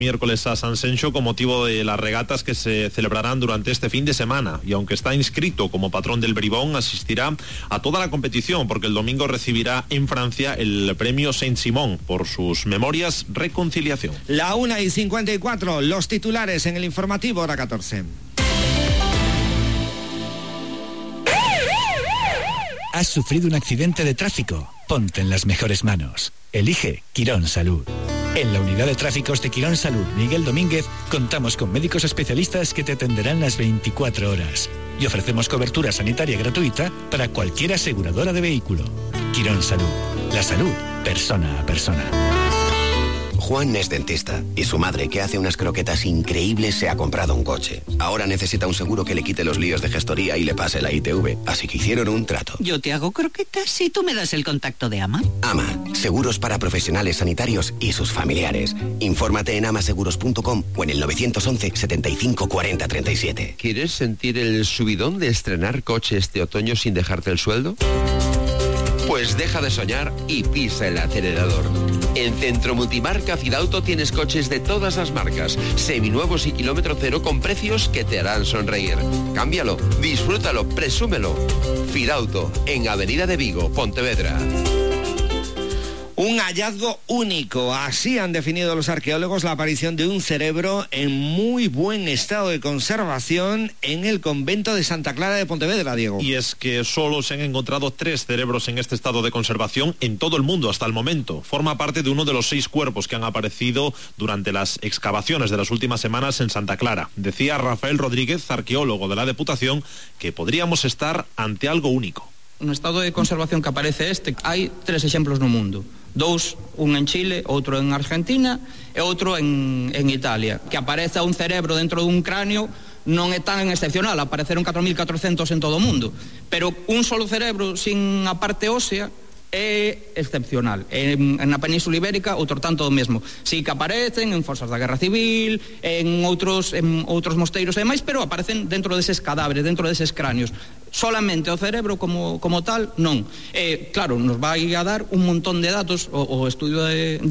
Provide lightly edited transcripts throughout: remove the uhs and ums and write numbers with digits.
miércoles a San Sencho con motivo de las regatas que se celebrarán durante este fin de semana, y aunque está inscrito como patrón del Bribón, asistirá a toda la competición porque el domingo recibirá en Francia el premio Saint-Simon por sus memorias Reconciliación. 1:54, los titulares en el informativo, hora 14. ¿Has sufrido un accidente de tráfico? Ponte en las mejores manos. Elige Quirón Salud. En la unidad de tráficos de Quirón Salud Miguel Domínguez contamos con médicos especialistas que te atenderán las 24 horas y ofrecemos cobertura sanitaria gratuita para cualquier aseguradora de vehículo. Quirón Salud. La salud, persona a persona. Juan es dentista y su madre, que hace unas croquetas increíbles, se ha comprado un coche. Ahora necesita un seguro que le quite los líos de gestoría y le pase la ITV, así que hicieron un trato. Yo te hago croquetas y tú me das el contacto de AMA. AMA, seguros para profesionales sanitarios y sus familiares. Infórmate en amaseguros.com o en el 911 75 40 37. ¿Quieres sentir el subidón de estrenar coche este otoño sin dejarte el sueldo? Pues deja de soñar y pisa el acelerador. En Centro Multimarca Fidauto tienes coches de todas las marcas, seminuevos y kilómetro cero con precios que te harán sonreír. Cámbialo, disfrútalo, presúmelo. Fidauto, en Avenida de Vigo, Pontevedra. Un hallazgo único, así han definido los arqueólogos la aparición de un cerebro en muy buen estado de conservación en el convento de Santa Clara de Pontevedra, Diego. Y es que solo se han encontrado 3 cerebros en este estado de conservación en todo el mundo hasta el momento. Forma parte de uno de los 6 cuerpos que han aparecido durante las excavaciones de las últimas semanas en Santa Clara. Decía Rafael Rodríguez, arqueólogo de la Deputación, que podríamos estar ante algo único. No estado de conservación que aparece hai 3 exemplos no mundo. 2, un en Chile, outro en Argentina e outro en Italia. Que apareza un cerebro dentro dun cráneo non é tan excepcional, apareceron 4.400 en todo o mundo, pero un solo cerebro sin a parte ósea é excepcional. Na Península Ibérica, outro tanto do mesmo. Si que aparecen en forzas da Guerra Civil, en outros mosteiros e demais, pero aparecen dentro deses cadáveres, dentro deses cráneos. Solamente o cerebro como tal, non. Claro, nos vai a dar un montón de datos, o estudio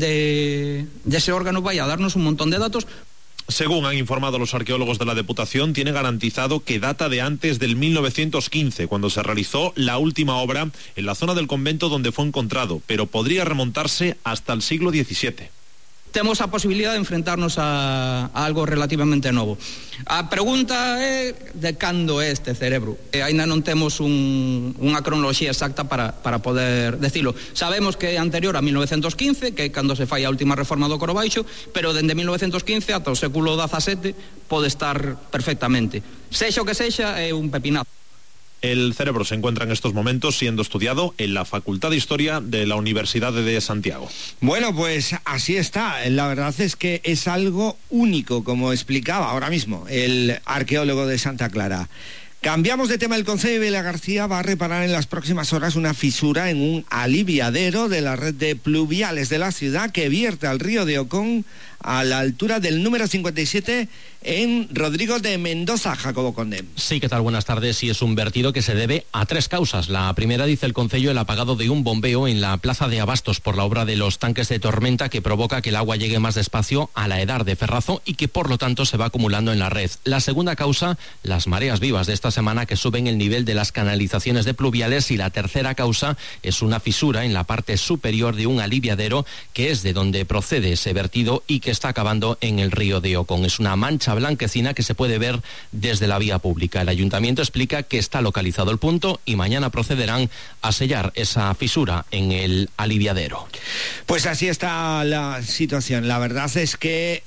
de ese órgano vai a darnos un montón de datos. Según han informado los arqueólogos de la Deputación, tiene garantizado que data de antes del 1915, cuando se realizó la última obra en la zona del convento donde fue encontrado, pero podría remontarse hasta el siglo XVII. Temos a posibilidade de enfrentarnos a algo relativamente novo. A pregunta é de cando é este cerebro. Ainda non temos unha cronoloxía exacta para poder decilo. Sabemos que é anterior a 1915, que é cando se fai a última reforma do Coro Baixo, pero dende 1915 ata o século XVII pode estar perfectamente. Sexa o que sexa, é un pepinazo. El cerebro se encuentra en estos momentos siendo estudiado en la Facultad de Historia de la Universidad de Santiago. Bueno, pues así está. La verdad es que es algo único, como explicaba ahora mismo el arqueólogo de Santa Clara. Cambiamos de tema. El Concello de Vilagarcía va a reparar en las próximas horas una fisura en un aliviadero de la red de pluviales de la ciudad que vierte al río de Ocón a la altura del número 57 en Rodrigo de Mendoza. Jacobo Conde. Sí, ¿qué tal? Buenas tardes. Y es un vertido que se debe a 3 causas. La primera, dice el concello, el apagado de un bombeo en la plaza de Abastos por la obra de los tanques de tormenta que provoca que el agua llegue más despacio a la Edar de Ferrazo y que por lo tanto se va acumulando en la red. La segunda causa, las mareas vivas de esta semana que suben el nivel de las canalizaciones de pluviales, y la tercera causa es una fisura en la parte superior de un aliviadero que es de donde procede ese vertido y que está acabando en el río de Ocón. Es una mancha blanquecina que se puede ver desde la vía pública. El ayuntamiento explica que está localizado el punto y mañana procederán a sellar esa fisura en el aliviadero. Pues así está la situación. La verdad es que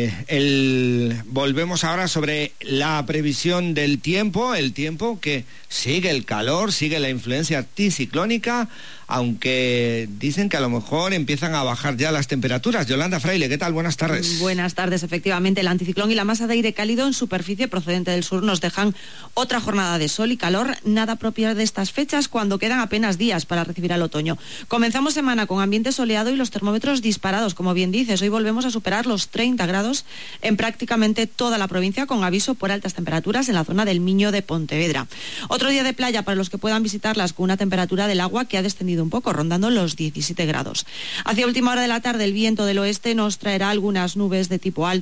volvemos ahora sobre la previsión del tiempo, el tiempo que sigue el calor, sigue la influencia anticiclónica, aunque dicen que a lo mejor empiezan a bajar ya las temperaturas. Yolanda Fraile, ¿qué tal? Buenas tardes. Buenas tardes, efectivamente. El anticiclón y la masa de aire cálido en superficie procedente del sur nos dejan otra jornada de sol y calor, nada propia de estas fechas cuando quedan apenas días para recibir al otoño. Comenzamos semana con ambiente soleado y los termómetros disparados, como bien dices. Hoy volvemos a superar los 30 grados en prácticamente toda la provincia, con aviso por altas temperaturas en la zona del Miño de Pontevedra. Otro día de playa para los que puedan visitarlas, con una temperatura del agua que ha descendido descendido un poco, rondando los 17 grados. Hacia última hora de la tarde, el viento del oeste nos traerá algunas nubes de tipo alto